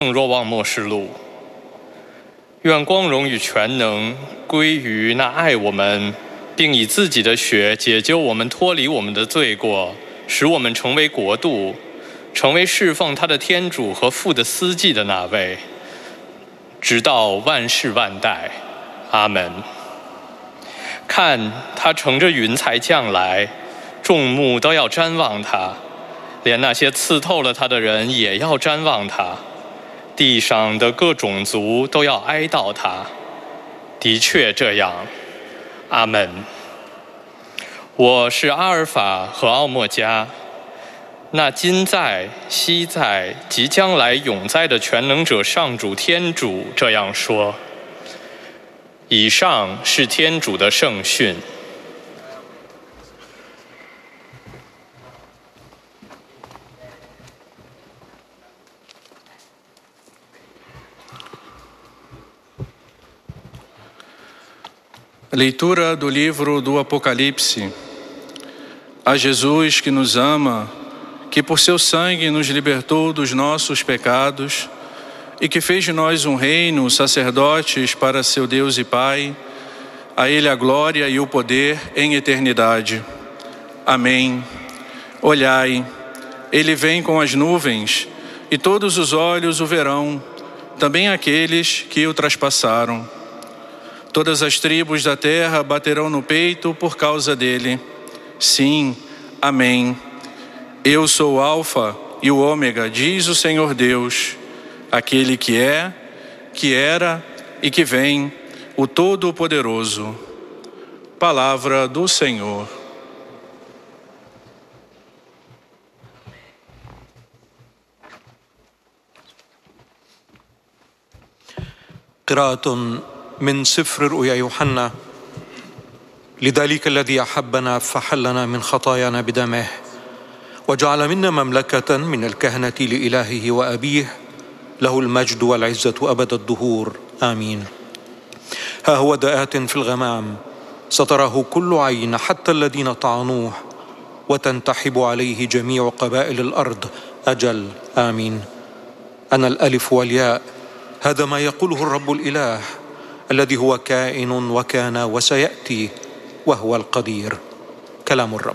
若望末世录，愿光荣与全能归于那爱我们，并以自己的血解救我们脱离我们的罪过，使我们成为国度，成为侍奉他的天主和父的司祭的那位，直到万世万代。阿门。看，他乘着云彩降来，众目都要瞻望他，连那些刺透了他的人也要瞻望他。地上的各种族都要哀悼他。的确这样。阿门。我是阿尔法和奥末加，那今在、昔在、即将来、永在的全能者上主天主这样说。以上是天主的圣训。 Leitura do livro do Apocalipse. A Jesus que nos ama, que por seu sangue nos libertou dos nossos pecados e que fez de nós um reino, sacerdotes para seu Deus e Pai, a Ele a glória e o poder em eternidade. Amém. Olhai, Ele vem com as nuvens e todos os olhos o verão, também aqueles que o traspassaram. Todas as tribos da terra baterão no peito por causa dele. Sim, amém. Eu sou o Alfa e o Ômega, diz o Senhor Deus, aquele que é, que era e que vem, o Todo-Poderoso. Palavra do Senhor. قراءة من سفر رؤيا يوحنا. لذلك الذي أحبنا فحلنا من خطايانا بدمه وجعل منا مملكة من الكهنة لإلهه وأبيه، له المجد والعزة أبد الدهور. آمين. ها هو آت في الغمام، ستراه كل عين حتى الذين طعنوه، وتنتحب عليه جميع قبائل الأرض. أجل. آمين. أنا الألف والياء، هذا ما يقوله الرب الإله الذي هو كائن وكان وسيأتي وهو القدير. كلام الرب.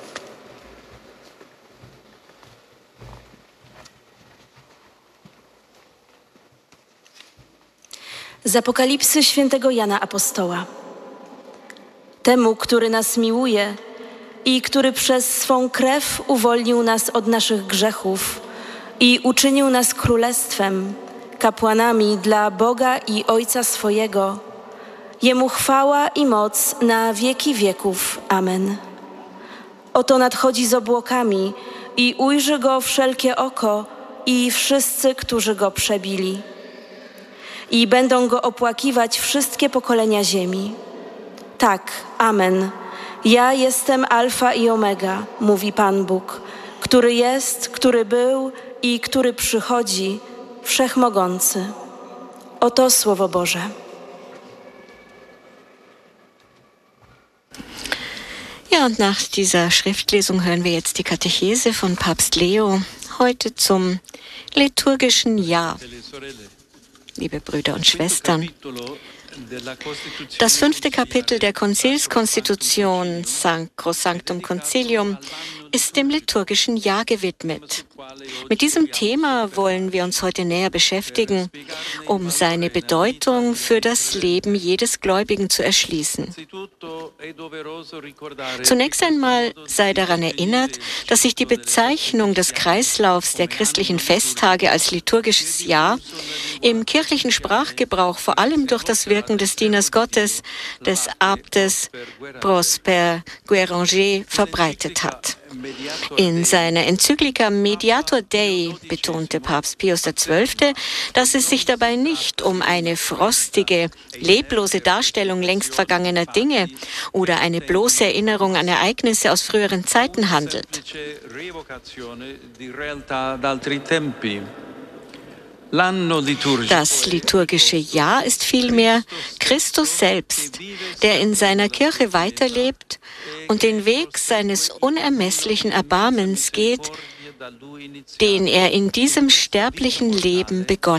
Z Apokalipsy świętego Jana Apostoła. Temu, który nas miłuje i który przez swą krew uwolnił nas od naszych grzechów i uczynił nas królestwem, kapłanami dla Boga i Ojca swojego. Jemu chwała i moc na wieki wieków. Amen. Oto nadchodzi z obłokami i ujrzy go wszelkie oko i wszyscy, którzy go przebili. I będą go opłakiwać wszystkie pokolenia ziemi. Tak, amen. Ja jestem Alfa i Omega, mówi Pan Bóg, który jest, który był i który przychodzi, Wszechmogący. Oto Słowo Boże. Ja, und nach dieser Schriftlesung hören wir jetzt die Katechese von Papst Leo, heute zum liturgischen Jahr. Liebe Brüder und Schwestern, das 5. Kapitel der Konzilskonstitution Sacrosanctum Concilium ist dem liturgischen Jahr gewidmet. Mit diesem Thema wollen wir uns heute näher beschäftigen, um seine Bedeutung für das Leben jedes Gläubigen zu erschließen. Zunächst einmal sei daran erinnert, dass sich die Bezeichnung des Kreislaufs der christlichen Festtage als liturgisches Jahr im kirchlichen Sprachgebrauch vor allem durch das Wirken des Dieners Gottes, des Abtes Prosper Guéranger, verbreitet hat. In seiner Enzyklika Mediator Dei betonte Papst Pius XII., dass es sich dabei nicht um eine frostige, leblose Darstellung längst vergangener Dinge oder eine bloße Erinnerung an Ereignisse aus früheren Zeiten handelt. Das liturgische Jahr ist vielmehr Christus selbst, der in seiner Kirche weiterlebt und den Weg seines unermesslichen Erbarmens geht, den er in diesem sterblichen Leben begonnen